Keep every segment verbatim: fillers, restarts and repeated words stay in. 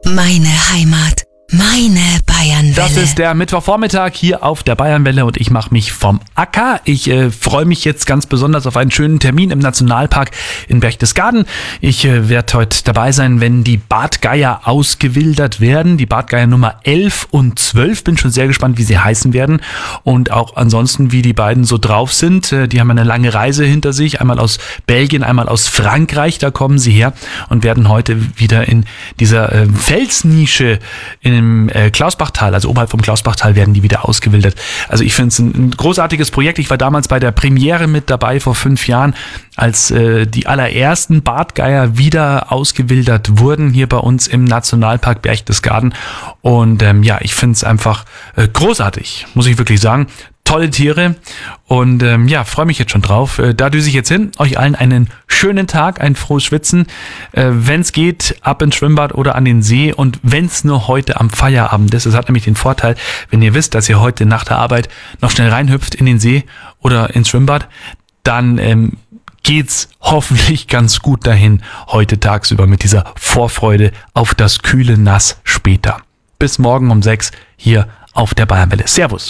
Meine Heimat. Meine Bayernwelle. Das ist der Mittwochvormittag hier auf der Bayernwelle und ich mache mich vom Acker. Ich äh, freue mich jetzt ganz besonders auf einen schönen Termin im Nationalpark in Berchtesgaden. Ich äh, werde heute dabei sein, wenn die Bartgeier ausgewildert werden. Die Bartgeier Nummer elf und zwölf. Bin schon sehr gespannt, wie sie heißen werden und auch ansonsten, wie die beiden so drauf sind. Äh, die haben eine lange Reise hinter sich. Einmal aus Belgien, einmal aus Frankreich. Da kommen sie her und werden heute wieder in dieser äh, Felsnische in im äh, Klausbachtal, also oberhalb vom Klausbachtal, werden die wieder ausgewildert. Also ich finde es ein, ein großartiges Projekt. Ich war damals bei der Premiere mit dabei vor fünf Jahren, als äh, die allerersten Bartgeier wieder ausgewildert wurden hier bei uns im Nationalpark Berchtesgaden. Und ähm, ja, ich finde es einfach äh, großartig, muss ich wirklich sagen. Tolle Tiere und ähm, ja, freue mich jetzt schon drauf. Äh, da düse ich jetzt hin. Euch allen einen schönen Tag, ein frohes Schwitzen. Äh, wenn es geht, ab ins Schwimmbad oder an den See und wenn es nur heute am Feierabend ist. Es hat nämlich den Vorteil, wenn ihr wisst, dass ihr heute nach der Arbeit noch schnell reinhüpft in den See oder ins Schwimmbad, dann ähm, geht's hoffentlich ganz gut dahin heute tagsüber mit dieser Vorfreude auf das kühle Nass später. Bis morgen um sechs hier auf der Bayernwelle. Servus.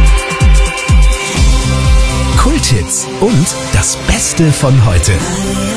Kulthits und das Beste von heute.